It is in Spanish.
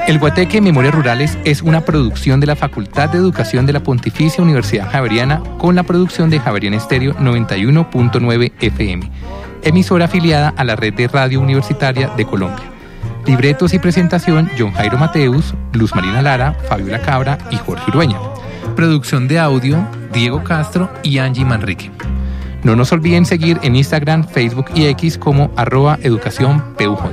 El Guateque Memorias Rurales es una producción de la Facultad de Educación de la Pontificia Universidad Javeriana con la producción de Javeriana Estéreo 91.9 FM, emisora afiliada a la red de radio universitaria de Colombia. Libretos y presentación: John Jairo Mateus, Luz Marina Lara, Fabiola Cabra y Jorge Urueña. Producción de audio: Diego Castro y Angie Manrique. No nos olviden seguir en Instagram, Facebook y X como @educacionpuj.